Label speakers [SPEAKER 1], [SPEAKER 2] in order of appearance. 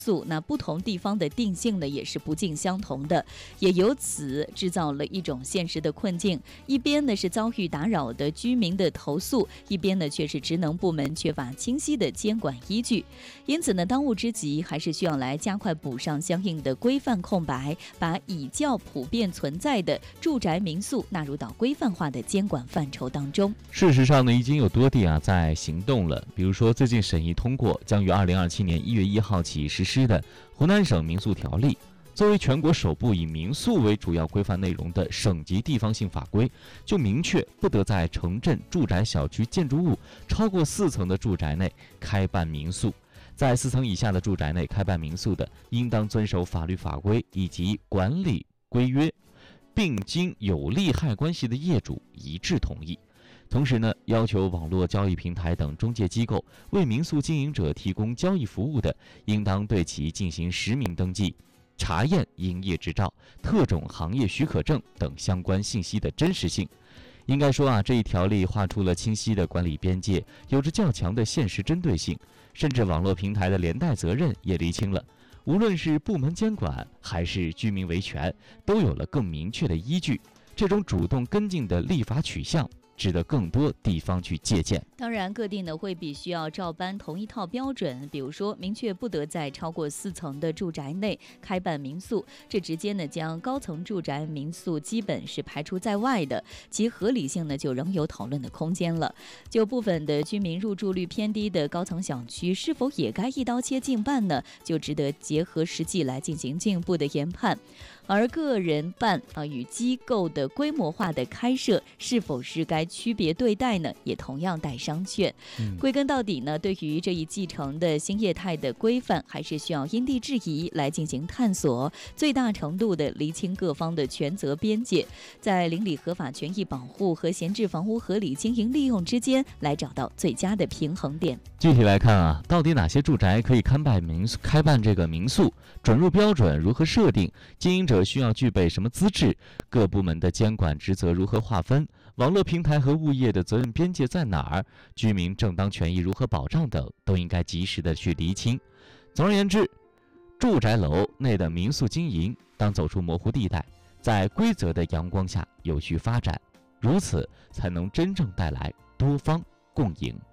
[SPEAKER 1] 那不同地方的定性呢也是不尽相同的，也由此制造了一种现实的困境。一边呢是遭遇打扰的居民的投诉，一边呢却是职能部门缺乏清晰的监管依据。因此呢，当务之急还是需要来加快补上相应的规范空白，把已较普遍存在的住宅民宿纳入到规范化的监管范畴当中。
[SPEAKER 2] 事实上呢，已经有多地在行动了。比如说，最近审议通过将于2027年1月1号起实施的湖南省民宿条例，作为全国首部以民宿为主要规范内容的省级地方性法规，就明确不得在城镇住宅小区建筑物超过4层的住宅内开办民宿。在4层以下的住宅内开办民宿的，应当遵守法律法规以及管理规约，并经有利害关系的业主一致同意。同时呢，要求网络交易平台等中介机构为民宿经营者提供交易服务的，应当对其进行实名登记，查验营业执照、特种行业许可证等相关信息的真实性。应该说这一条例画出了清晰的管理边界，有着较强的现实针对性，甚至网络平台的连带责任也厘清了。无论是部门监管还是居民维权，都有了更明确的依据。这种主动跟进的立法取向，值得更多地方去借鉴。
[SPEAKER 1] 当然，各地呢会必须要照搬同一套标准，比如说明确不得在超过4层的住宅内开办民宿，这直接呢将高层住宅民宿基本是排除在外的，其合理性呢就仍有讨论的空间了。就部分的居民入住率偏低的高层小区，是否也该一刀切禁办呢？就值得结合实际来进行进一步的研判。而个人办与机构的规模化的开设，是否是该区别对待呢？也同样待商榷。归根到底呢，对于这一继承的新业态的规范，还是需要因地制宜来进行探索，最大程度的厘清各方的权责边界，在邻里合法权益保护和闲置房屋合理经营利用之间来找到最佳的平衡点。
[SPEAKER 2] 具体来看到底哪些住宅可以开办这个民宿，准入标准如何设定，经营者需要具备什么资质，各部门的监管职责如何划分，网络平台和物业的责任边界在哪儿，居民正当权益如何保障等，都应该及时的去厘清。总而言之，住宅楼内的民宿经营当走出模糊地带，在规则的阳光下有序发展，如此才能真正带来多方共赢。